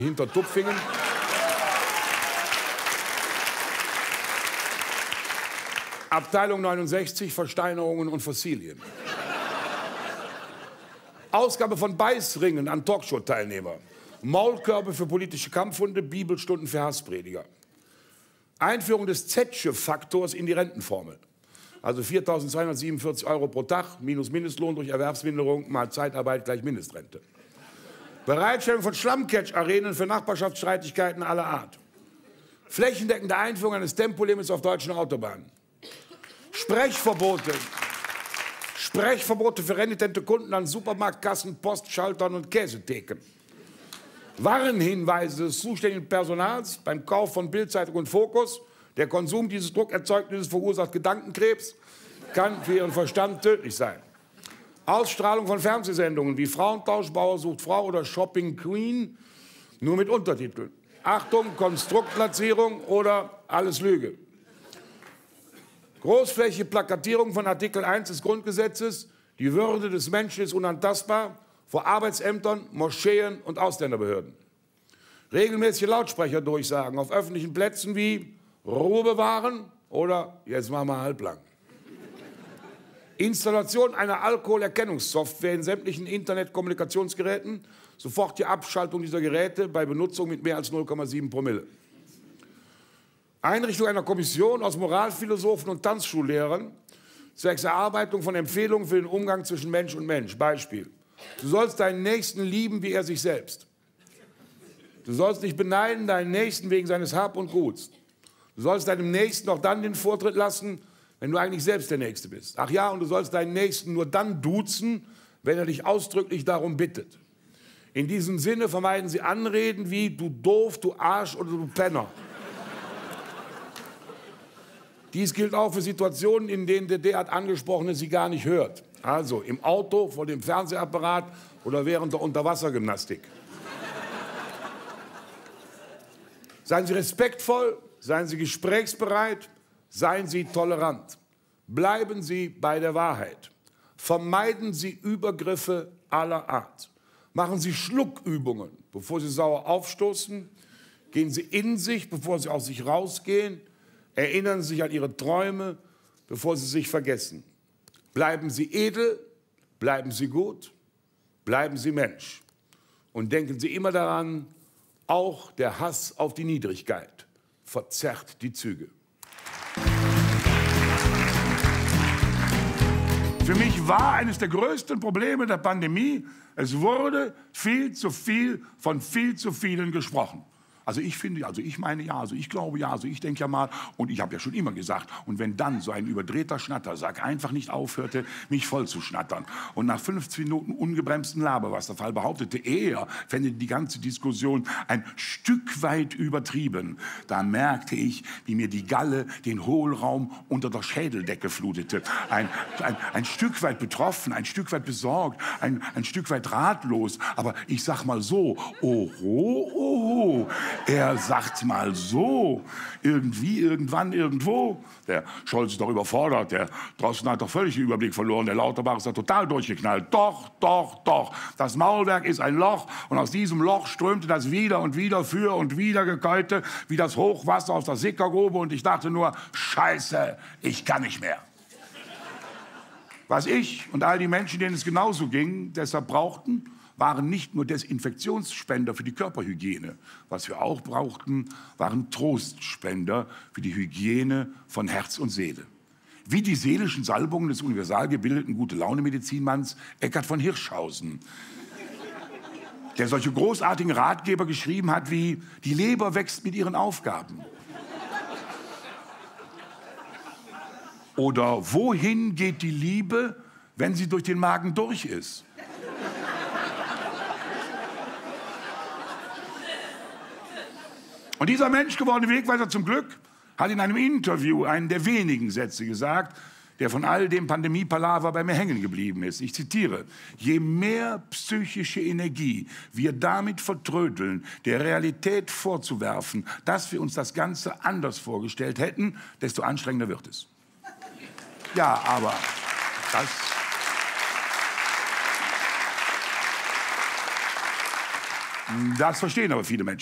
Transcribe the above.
hinter Tupfingen. Abteilung 69, Versteinerungen und Fossilien. Ausgabe von Beißringen an Talkshow-Teilnehmer. Maulkörbe für politische Kampfhunde, Bibelstunden für Hassprediger. Einführung des Zetsche-Faktors in die Rentenformel. Also 4.247 € pro Tag, minus Mindestlohn durch Erwerbsminderung, mal Zeitarbeit gleich Mindestrente. Bereitstellung von Schlammcatch-Arenen für Nachbarschaftsstreitigkeiten aller Art. Flächendeckende Einführung eines Tempolimits auf deutschen Autobahnen. Sprechverbote für renitente Kunden an Supermarktkassen, Postschaltern und Käsetheken. Warnhinweise des zuständigen Personals beim Kauf von Bild-Zeitung und Fokus. Der Konsum dieses Druckerzeugnisses verursacht Gedankenkrebs, kann für Ihren Verstand tödlich sein. Ausstrahlung von Fernsehsendungen wie Frauentausch, Bauer sucht Frau oder Shopping Queen, nur mit Untertiteln. Achtung, Konstruktplatzierung oder alles Lüge. Großflächige Plakatierung von Artikel 1 des Grundgesetzes, die Würde des Menschen ist unantastbar, vor Arbeitsämtern, Moscheen und Ausländerbehörden. Regelmäßige Lautsprecherdurchsagen auf öffentlichen Plätzen wie Ruhe bewahren oder jetzt machen wir halblang. Installation einer Alkoholerkennungssoftware in sämtlichen Internetkommunikationsgeräten, sofortige Abschaltung dieser Geräte bei Benutzung mit mehr als 0,7 Promille. Einrichtung einer Kommission aus Moralphilosophen und Tanzschullehrern zwecks Erarbeitung von Empfehlungen für den Umgang zwischen Mensch und Mensch. Beispiel: Du sollst deinen Nächsten lieben wie er sich selbst. Du sollst nicht beneiden deinen Nächsten wegen seines Hab und Guts. Du sollst deinem Nächsten auch dann den Vortritt lassen, wenn du eigentlich selbst der Nächste bist. Ach ja, und du sollst deinen Nächsten nur dann duzen, wenn er dich ausdrücklich darum bittet. In diesem Sinne vermeiden Sie Anreden wie du doof, du Arsch oder du Penner. Dies gilt auch für Situationen, in denen der derart Angesprochene Sie gar nicht hört. Also im Auto, vor dem Fernsehapparat oder während der Unterwassergymnastik. Seien Sie respektvoll, seien Sie gesprächsbereit, seien Sie tolerant. Bleiben Sie bei der Wahrheit. Vermeiden Sie Übergriffe aller Art. Machen Sie Schluckübungen, bevor Sie sauer aufstoßen. Gehen Sie in sich, bevor Sie aus sich rausgehen. Erinnern Sie sich an Ihre Träume, bevor Sie sich vergessen. Bleiben Sie edel, bleiben Sie gut, bleiben Sie Mensch. Und denken Sie immer daran, auch der Hass auf die Niedrigkeit verzerrt die Züge. Für mich war eines der größten Probleme der Pandemie, es wurde viel zu viel von viel zu vielen gesprochen. Also ich finde, also ich meine ja, also ich glaube ja, also ich denke ja mal, und ich habe ja schon immer gesagt, und wenn dann so ein überdrehter Schnattersack einfach nicht aufhörte, mich voll zu schnattern und nach 15 Minuten ungebremsten Laberwasserfall behauptete, er fände die ganze Diskussion ein Stück weit übertrieben, da merkte ich, wie mir die Galle den Hohlraum unter der Schädeldecke flutete. Ein Stück weit betroffen, ein Stück weit besorgt, ein Stück weit ratlos, aber ich sag mal so, oho, oho. Er sagt mal so, irgendwie, irgendwann, irgendwo. Der Scholz ist doch überfordert, der Drosten hat doch völlig den Überblick verloren, der Lauterbach ist doch total durchgeknallt. Doch, doch, doch, das Maulwerk ist ein Loch und aus diesem Loch strömte das wieder und wieder für und wieder Gekeute wie das Hochwasser aus der Sickergrube und ich dachte nur, Scheiße, ich kann nicht mehr. Was ich und all die Menschen, denen es genauso ging, deshalb brauchten, waren nicht nur Desinfektionsspender für die Körperhygiene. Was wir auch brauchten, waren Trostspender für die Hygiene von Herz und Seele. Wie die seelischen Salbungen des universal gebildeten Gute-Laune-Medizinmanns Eckhard von Hirschhausen, der solche großartigen Ratgeber geschrieben hat wie die Leber wächst mit ihren Aufgaben. Oder wohin geht die Liebe, wenn sie durch den Magen durch ist? Und dieser menschgewordene Wegweiser zum Glück hat in einem Interview einen der wenigen Sätze gesagt, der von all dem Pandemie-Palaver bei mir hängen geblieben ist. Ich zitiere: Je mehr psychische Energie wir damit vertrödeln, der Realität vorzuwerfen, dass wir uns das Ganze anders vorgestellt hätten, desto anstrengender wird es. Ja, aber Das verstehen aber viele Menschen.